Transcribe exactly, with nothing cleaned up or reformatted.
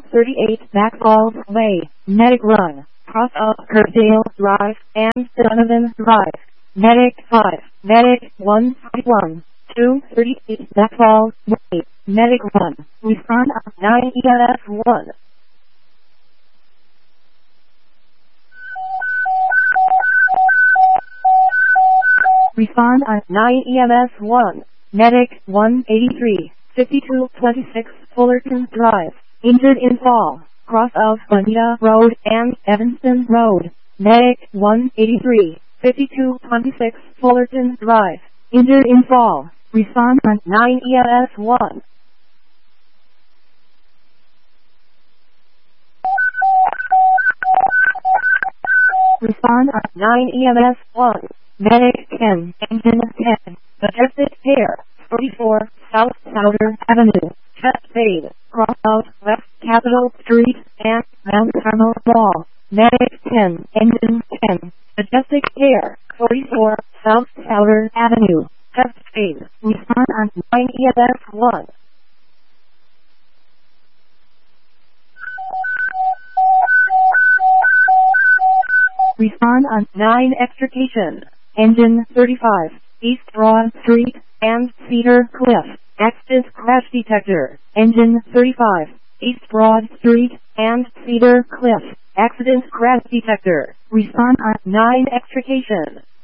thirty-eight Maxwell Way, Medic Run, cross of Kirkdale Drive and Donovan Drive. Medic five, Medic one forty-one, two thirty-eight Maxwell Way, Medic Run, respond of nine E M S one. Respond on nine E M S one, Medic one eighty-three, fifty-two twenty-six Fullerton Drive, injured in fall, cross of Bonita Road and Evanston Road. Medic one eighty-three, fifty-two twenty-six Fullerton Drive, injured in fall, respond on nine E M S one. Respond on nine E M S one. Medic ten, Engine ten, Majestic Pair, forty-four South Souder Avenue, Chest Fade, cross out West Capitol Street and Mount Carmel Mall. Medic ten, Engine ten, Majestic Pair, forty-four South Souder Avenue, Chest Fade, respond on nine E M S one. Respond on nine Extrication. Engine thirty-five, East Broad Street and Cedar Cliff, accident crash detector. Engine thirty-five, East Broad Street and Cedar Cliff, accident crash detector. Respond on nine Extrication.